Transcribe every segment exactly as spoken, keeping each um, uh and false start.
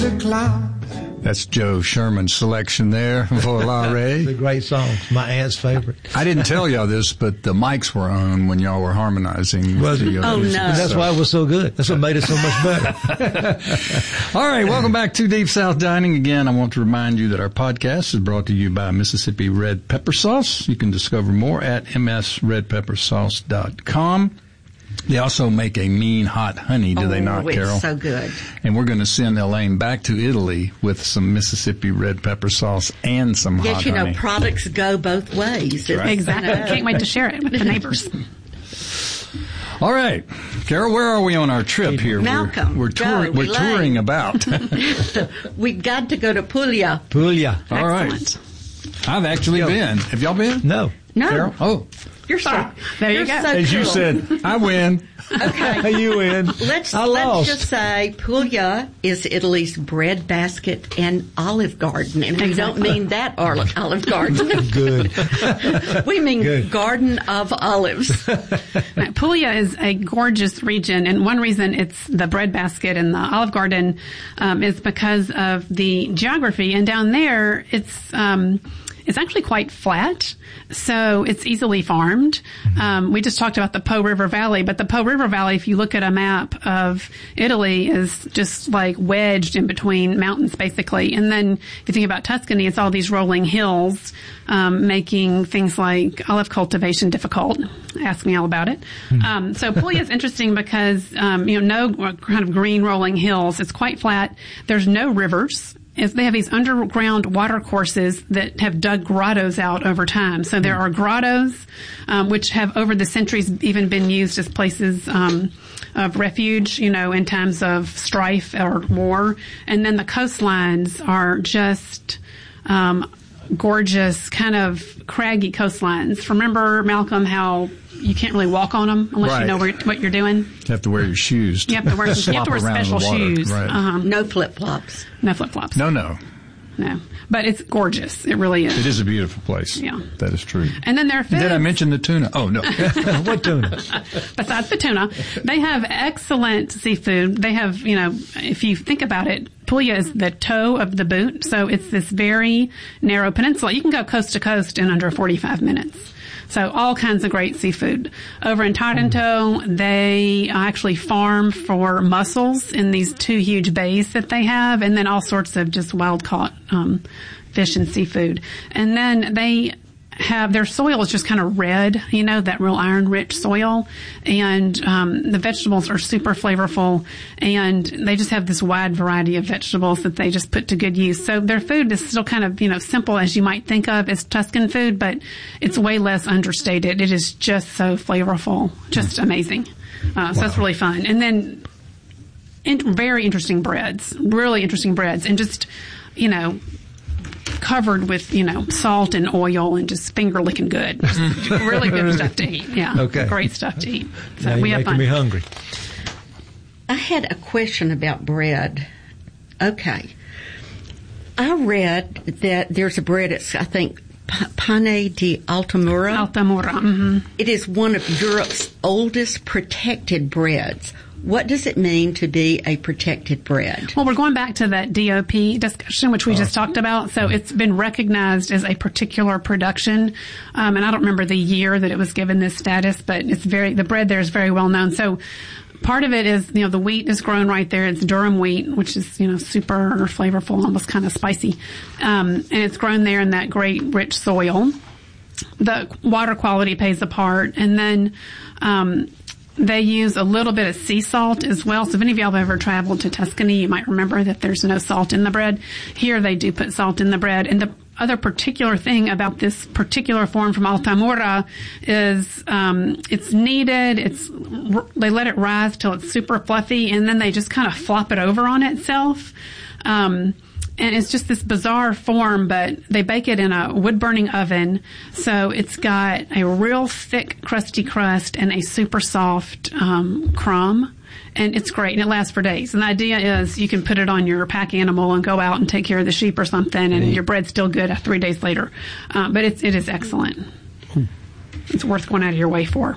The clouds. That's Joe Sherman's selection there, Volare. The great song. My aunt's favorite. I didn't tell y'all this, but the mics were on when y'all were harmonizing. Well, the, uh, oh, no. That's so. why it was so good. That's what made it so much better. All right, welcome back to Deep South Dining. Again, I want to remind you that our podcast is brought to you by Mississippi Red Pepper Sauce. You can discover more at m s red pepper sauce dot com. They also make a mean hot honey, do oh, they not, it's Carol? So good. And we're going to send Elaine back to Italy with some Mississippi red pepper sauce and some yes, hot you know, honey. products go both ways. Right. Exactly. Can't wait to share it with the neighbors. All right, Carol, where are we on our trip here? Malcolm, we're, we're, go, touring, we're Elaine. touring about. We've got to go to Puglia. Puglia. All right. Excellent. I've actually Go. been. Have y'all been? No. No, Carol? Oh, you're so. There you you're go. So as cool. you said, I win. Okay. You win. Let's I let's lost. just say Puglia is Italy's bread basket and olive garden, and we don't mean that olive, olive garden. Good. We mean Good. garden of olives. Now, Puglia is a gorgeous region, and one reason it's the bread basket and the Olive Garden um, is because of the geography. And down there, it's um, it's actually quite flat, so it's easily farmed. Um, we just talked about the Po River Valley, but the Po River Valley, if you look at a map of Italy, is just like wedged in between mountains, basically. And then if you think about Tuscany, it's all these rolling hills, um, making things like olive cultivation difficult. Ask me all about it. Um, so Puglia is interesting because, um, you know, no kind of green rolling hills. It's quite flat. There's no rivers. Is they have these underground water courses that have dug grottos out over time. So there are grottos, um, which have over the centuries even been used as places um, of refuge, you know, in times of strife or war. And then the coastlines are just um, gorgeous, kind of craggy coastlines. Remember, Malcolm, how you can't really walk on them unless Right. you know where, what you're doing? You have to wear your shoes. You have to wear, you have Slop to wear around in special the water. shoes. Right. Um, No flip flops. no flip-flops. No, no. No. But it's gorgeous. It really is. It is a beautiful place. Yeah. That is true. And then there are foods. Did I mention the tuna? Oh, no. What tuna? Besides the tuna, they have excellent seafood. They have, you know, if you think about it, Puglia is the toe of the boot. So it's this very narrow peninsula. You can go coast to coast in under forty-five minutes. So all kinds of great seafood. Over in Taranto, they actually farm for mussels in these two huge bays that they have, and then all sorts of just wild-caught um, fish and seafood. And then they have, their soil is just kind of red, you know, that real iron-rich soil. And um, the vegetables are super flavorful, and they just have this wide variety of vegetables that they just put to good use. So their food is still kind of, you know, simple as you might think of as Tuscan food, but it's way less understated. It is just so flavorful, just amazing. Uh, so that's really fun. And then in, very interesting breads, really interesting breads, and just, you know, covered with, you know, salt and oil and just finger licking good. Just really good stuff to eat. Yeah. Okay. Great stuff to eat. So Now you're we have making fun. me hungry. I had a question about bread. Okay. I read that there's a bread, it's, I think, P- Pane di Altamura. Altamura. Mm-hmm. It is one of Europe's oldest protected breads. What does it mean to be a protected bread? Well, we're going back to that D O P discussion, which we just talked about. So it's been recognized as a particular production. Um, and I don't remember the year that it was given this status, but it's very, the bread there is very well known. So part of it is, you know, the wheat is grown right there. It's durum wheat, which is, you know, super flavorful, almost kind of spicy. Um, and it's grown there in that great rich soil. The water quality plays a part. And then, um, they use a little bit of sea salt as well. So if any of y'all have ever traveled to Tuscany, you might remember that there's no salt in the bread. Here they do put salt in the bread. And the other particular thing about this particular form from Altamura is um, it's kneaded. It's they let it rise till it's super fluffy, and then they just kind of flop it over on itself. Um, And it's just this bizarre form, but they bake it in a wood-burning oven. So it's got a real thick, crusty crust and a super soft um, crumb. And it's great, and it lasts for days. And the idea is you can put it on your pack animal and go out and take care of the sheep or something, and your bread's still good three days later. Uh, but it's, it is excellent. It's worth going out of your way for.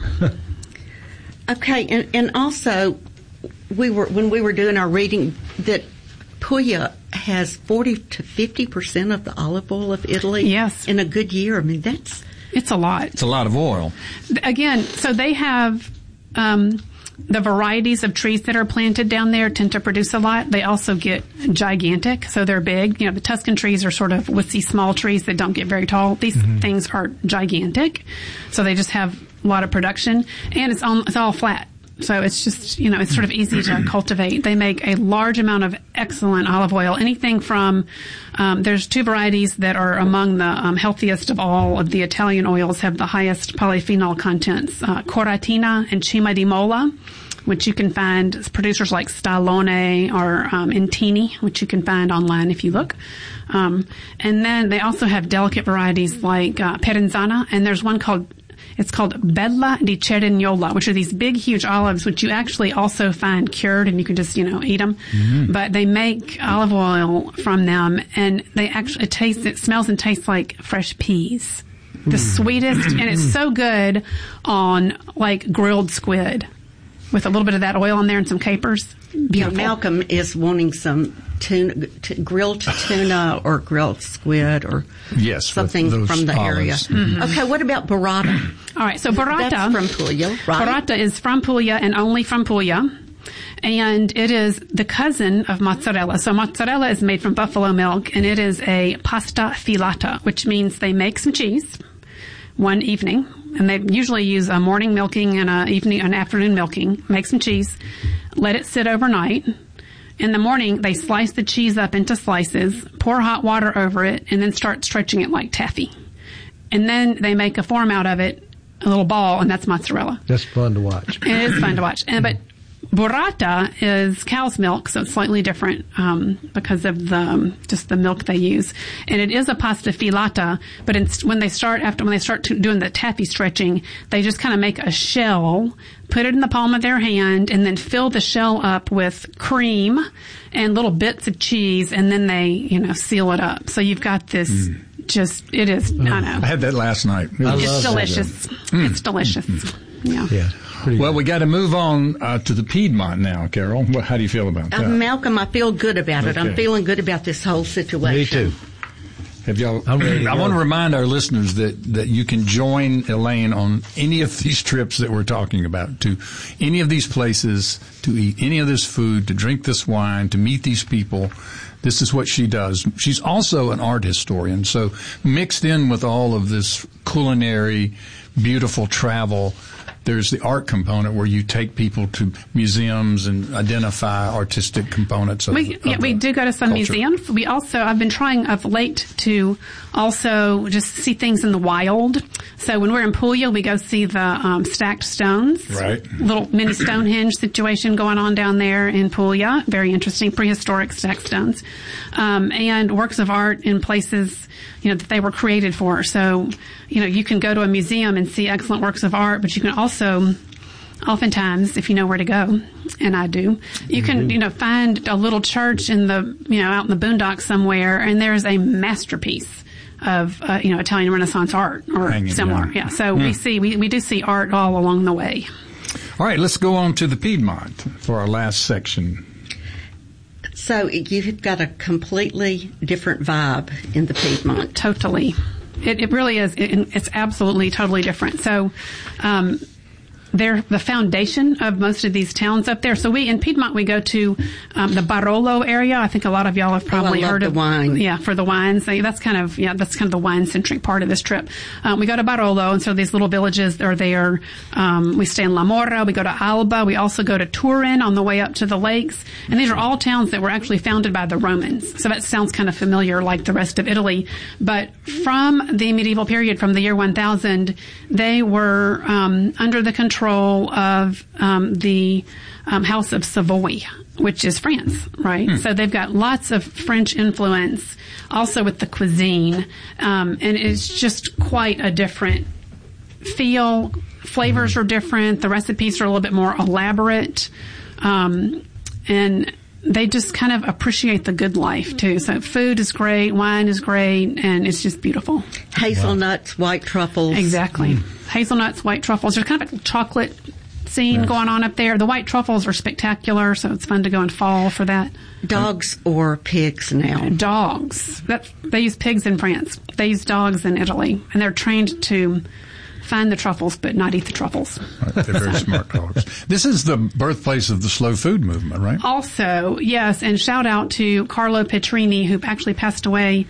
Okay, and, and also, we were when we were doing our reading that Puglia has forty to fifty percent of the olive oil of Italy. Yes. In a good year. I mean, that's... It's a lot. It's a lot of oil. Again, so they have um, the varieties of trees that are planted down there tend to produce a lot. They also get gigantic, so they're big. You know, the Tuscan trees are sort of woodsy small trees that don't get very tall. These mm-hmm. things are gigantic, so they just have a lot of production, and it's on, it's all flat. So it's just, you know, it's sort of easy to cultivate. They make a large amount of excellent olive oil. Anything from, um, there's two varieties that are among the um, healthiest of all of the Italian oils, have the highest polyphenol contents, uh, Coratina and Cima di Mola, which you can find producers like Stallone or um, Intini, which you can find online if you look. Um, and then they also have delicate varieties like uh, Perenzana, and there's one called It's called Bella di Cerignola, which are these big, huge olives, which you actually also find cured, and you can just, you know, eat them. Mm-hmm. But they make olive oil from them, and they actually it tastes, it smells and tastes like fresh peas. The mm. sweetest, and it's so good on like grilled squid with a little bit of that oil in there and some capers. Beautiful. Yeah, Malcolm is wanting some tuna, t- grilled tuna or grilled squid or yes, something from the olives. area. Mm-hmm. Okay, what about burrata? All right, so burrata. That's from Puglia, right? Burrata is from Puglia and only from Puglia. And it is the cousin of mozzarella. So mozzarella is made from buffalo milk, and it is a pasta filata, which means they make some cheese one evening, and they usually use a morning milking and a evening, an afternoon milking. Make some cheese, let it sit overnight. In the morning, they slice the cheese up into slices, pour hot water over it, and then start stretching it like taffy. And then they make a form out of it, a little ball, and that's mozzarella. That's fun to watch. It is fun to watch. And, but burrata is cow's milk, so it's slightly different um, because of the um, just the milk they use. And it is a pasta filata, but it's, when they start after when they start to, doing the taffy stretching, they just kind of make a shell, put it in the palm of their hand, and then fill the shell up with cream and little bits of cheese, and then they you know seal it up. So you've got this. Mm. Just it is. Mm. I know. I had that last night. It I was, it's love delicious. Mm. It's delicious. Mm. Yeah. Yeah. Well, we got to move on uh, to the Piedmont now, Carol. Well, how do you feel about that? Uh, Malcolm, I feel good about it. Okay. I'm feeling good about this whole situation. Me too. Have y'all? I'm ready to I go. want to remind our listeners that, that you can join Elaine on any of these trips that we're talking about, to any of these places, to eat any of this food, to drink this wine, to meet these people. This is what she does. She's also an art historian, so mixed in with all of this culinary, beautiful travel, there's the art component where you take people to museums and identify artistic components of, we, of yeah, we do go to some culture. museums. We also, I've been trying of late to also just see things in the wild. So when we're in Puglia, we go see the um, stacked stones. Right. Little mini Stonehenge situation going on down there in Puglia. Very interesting, prehistoric stacked stones. Um, and works of art in places, you know, that they were created for. So, you know, you can go to a museum and see excellent works of art, but you can also, oftentimes, if you know where to go, and I do, you can, you know, find a little church in the, you know, out in the boondocks somewhere, and there's a masterpiece of, uh, you know, Italian Renaissance art or Hanging similar. down. Yeah. So Hmm. we see, we, we do see art all along the way. All right, let's go on to the Piedmont for our last section. So you've got a completely different vibe in the Piedmont. Totally. It, it really is. It, it's absolutely totally different. So, um, they're the foundation of most of these towns up there. So we, in Piedmont, we go to um, the Barolo area. I think a lot of y'all have probably oh, I love heard the of wine. Yeah, for the wines. So that's kind of, yeah, that's kind of the wine-centric part of this trip. Um, we go to Barolo, and so these little villages are there. Um, we stay in La Morra. We go to Alba. We also go to Turin on the way up to the lakes. And these are all towns that were actually founded by the Romans. So that sounds kind of familiar, like the rest of Italy. But from the medieval period, from the year one thousand, they were um, under the control of um, the um, House of Savoy, which is France, right? Hmm. So they've got lots of French influence, also with the cuisine, um, and it's just quite a different feel. Flavors are different. The recipes are a little bit more elaborate, um, and they just kind of appreciate the good life too. So food is great, wine is great, and it's just beautiful. Hazelnuts, wow. White truffles. Exactly. Mm. Hazelnuts, white truffles. There's kind of a chocolate scene Yes. going on up there. The white truffles are spectacular, so it's fun to go in fall for that. Dogs or pigs now? Dogs. That, they use pigs in France. They use dogs in Italy, and they're trained to find the truffles but not eat the truffles. Right, they're very smart dogs. This is the birthplace of the slow food movement, right? Also, yes, and shout out to Carlo Petrini, who actually passed away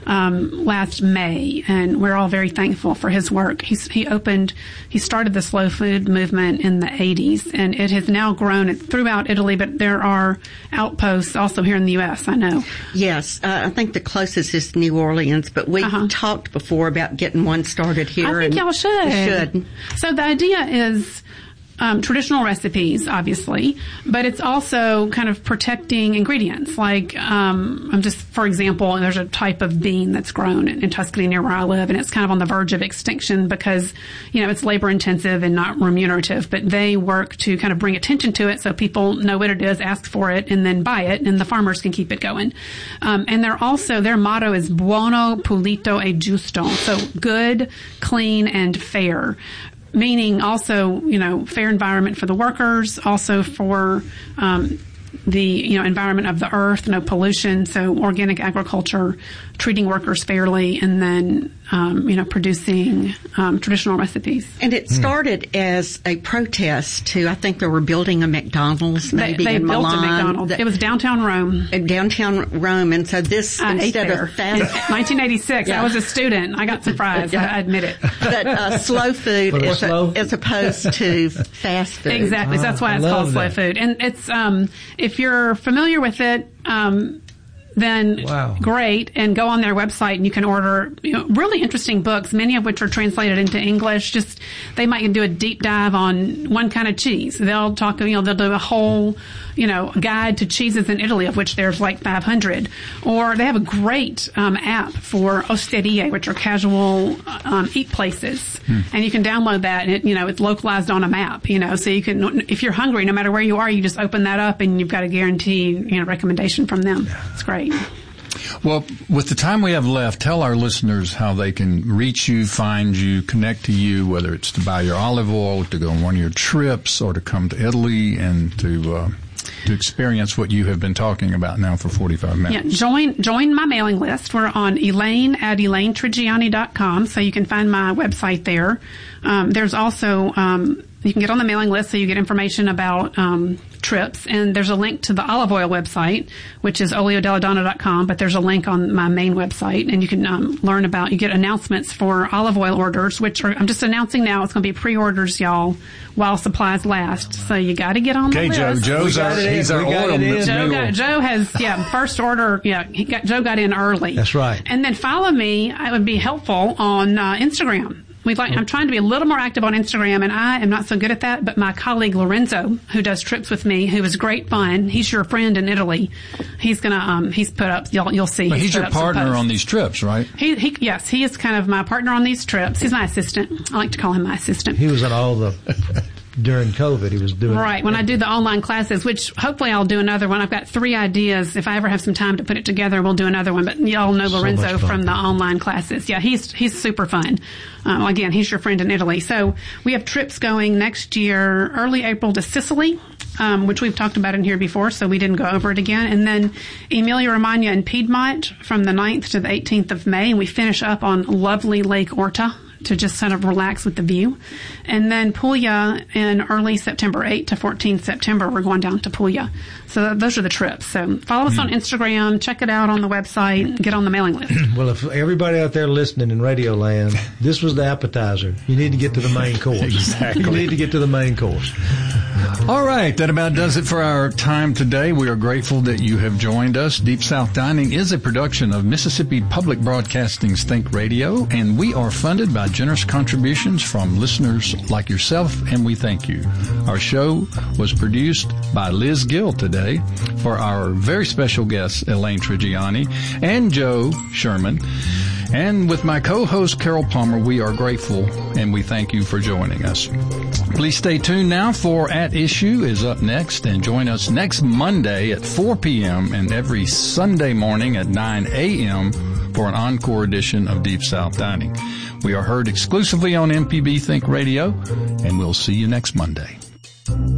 um, last May, and we're all very thankful for his work. He's, he opened, he started the slow food movement in the eighties, and it has now grown throughout Italy, but there are outposts also here in the U S, I know. Yes, uh, I think the closest is New Orleans, but we Uh-huh. talked before about getting one started here. I think and y'all should. we should. So the idea is um, traditional recipes, obviously, but it's also kind of protecting ingredients. Like, um, I'm just, for example, there's a type of bean that's grown in, in Tuscany near where I live, and it's kind of on the verge of extinction because, you know, it's labor intensive and not remunerative, but they work to kind of bring attention to it so people know what it is, ask for it, and then buy it, and the farmers can keep it going. Um, and they're also, their motto is buono, pulito e giusto, so good, clean, and fair. Meaning also, you know, fair environment for the workers, also for um, the, you know, environment of the earth, no pollution, so organic agriculture, treating workers fairly, and then, um, you know, producing um, traditional recipes. And it started as a protest to, I think they were building a McDonald's maybe they they in built Milan. a McDonald's. that- It was downtown Rome. in downtown Rome, and so this I ate instead there. of fast, nineteen eighty-six. Yeah. I was a student. I got surprised. I, I admit it. but uh, slow food But it was as, slow? A, as opposed to fast food. Exactly. So that's why I it's love called slow that. food. And it's, um, if you're familiar with it, um, then Wow. great, and go on their website and you can order, you know, really interesting books, many of which are translated into English. Just, they might do a deep dive on one kind of cheese. They'll talk, you know, they'll do a whole, you know, guide to cheeses in Italy, of which there's like five hundred. Or they have a great um, app for osterie, which are casual um, eat places. Hmm. And you can download that, and it, you know, it's localized on a map, you know, so you can, if you're hungry, no matter where you are, you just open that up and you've got a guaranteed, you know, recommendation from them. It's great. Well, with the time we have left, tell our listeners how they can reach you, find you, connect to you, whether it's to buy your olive oil, to go on one of your trips, or to come to Italy and to uh, to experience what you have been talking about now for forty-five minutes. Yeah, join join my mailing list. We're on Elaine at elaine trigiani dot com, so you can find my website there. Um, there's also um, you can get on the mailing list, so you get information about um, trips. And there's a link to the olive oil website, which is olio della donna dot com. But there's a link on my main website, and you can um, learn about. You get announcements for olive oil orders, which are I'm just announcing now. It's going to be pre-orders, y'all, while supplies last. So you got to get on Okay, the Joe. list. Joe's We our got it in. he's our We got oil it in. Joe, mule. got, Joe has, yeah, first order, yeah, he got, Joe got in early. That's right. And then follow me. It would be helpful on uh, Instagram. We'd like, I'm trying to be a little more active on Instagram, and I am not so good at that, but my colleague Lorenzo, who does trips with me, who is great fun, he's your friend in Italy. He's gonna, um, he's put up, you'll, you'll see. But he's put your up some partner posts. on these trips, right? He, he, yes, he is kind of my partner on these trips. He's my assistant. I like to call him my assistant. He was at all the, during COVID, he was doing. Right. When I do the online classes, which hopefully I'll do another one. I've got three ideas. If I ever have some time to put it together, we'll do another one. But y'all know So Lorenzo much fun. from the online classes. Yeah, he's he's super fun. Um, again, he's your friend in Italy. So we have trips going next year, early April to Sicily, um, which we've talked about in here before, so we didn't go over it again. And then Emilia Romagna and Piedmont from the ninth to the eighteenth of May, and we finish up on lovely Lake Orta to just sort of relax with the view. And then Puglia in early September, eighth to fourteenth September, we're going down to Puglia. So those are the trips. So follow us on Instagram, check it out on the website, get on the mailing list. Well, if everybody out there listening in Radio Land, this was the appetizer. You need to get to the main course. Exactly. You need to get to the main course. All right, that about does it for our time today. We are grateful that you have joined us. Deep South Dining is a production of Mississippi Public Broadcasting's Think Radio, and we are funded by generous contributions from listeners like yourself, and we thank you. Our show was produced by Liz Gill today for our very special guests, Elaine Trigiani and Joe Sherman. And with my co-host, Carol Palmer, we are grateful and we thank you for joining us. Please stay tuned now for At Issue is up next, and join us next Monday at four p.m. and every Sunday morning at nine a.m. for an encore edition of Deep South Dining. We are heard exclusively on M P B Think Radio, and we'll see you next Monday. Bye.